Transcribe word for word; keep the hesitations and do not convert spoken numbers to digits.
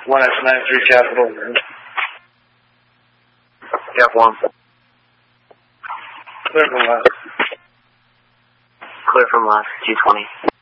one S nine three Capital. Cap one. Clear from last. Clear from last, two twenty.